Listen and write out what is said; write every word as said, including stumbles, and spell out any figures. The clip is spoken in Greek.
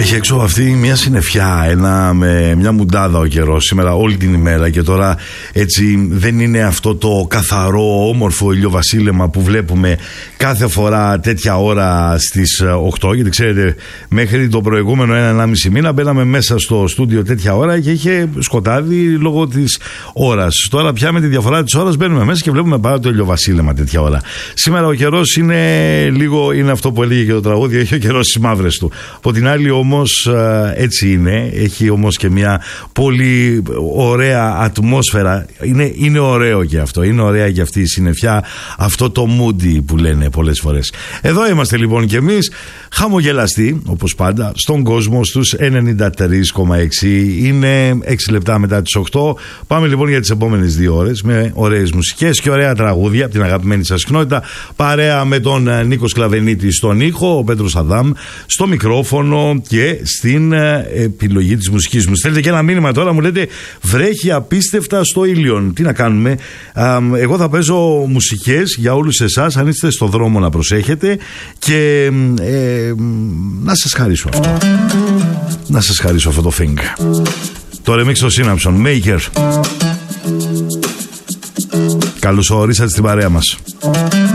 Έχει έξω αυτή μια συννεφιά, ένα, με μια μουντάδα ο καιρός σήμερα όλη την ημέρα, και τώρα έτσι δεν είναι αυτό το καθαρό όμορφο ηλιοβασίλεμα που βλέπουμε κάθε φορά τέτοια ώρα στις οκτώ, γιατί ξέρετε μέχρι το προηγούμενο ένα ενάμιση μήνα μπαίναμε μέσα στο στούντιο τέτοια ώρα και είχε σκοτάδι λόγω της ώρας. Τώρα πια με τη διαφορά της ώρας μπαίνουμε μέσα και βλέπουμε πάρα το ηλιοβασίλεμα τέτοια ώρα. Σήμερα ο καιρός είναι λίγο, είναι αυτό που έλεγε και το τραγούδι, έχει ο καιρός στις μαύρες του. Από την άλλη όμως έτσι είναι, έχει όμως και μια πολύ ωραία ατμόσφαιρα, είναι, είναι ωραίο και αυτό, είναι ωραία και αυτή η συννεφιά, αυτό το moody που λένε πολλές φορές. Εδώ είμαστε λοιπόν και εμείς, χαμογελαστοί όπως πάντα στον κόσμο στους ενενήντα τρία κόμμα έξι. Είναι έξι λεπτά μετά τις οκτώ. Πάμε λοιπόν για τις επόμενες δύο ώρες με ωραίες μουσικές και ωραία τραγούδια από την αγαπημένη σας κοινότητα, παρέα με τον Νίκο Σκλαβενίτη στον ήχο, ο Πέτρος Αδάμ στο μικρόφωνο και στην επιλογή της μουσικής μου. Στέλνετε και ένα μήνυμα τώρα, μου λέτε βρέχει απίστευτα στο Ήλιον. Τι να κάνουμε, εγώ θα παίζω μουσικές για όλους εσάς, αν είστε στο δρόμο να προσέχετε και ε, να σας χαρίσω αυτό, να σας χαρίσω αυτό το thing. Το remix στο Synapson Maker. Καλώς ορίσατε στην παρέα μας.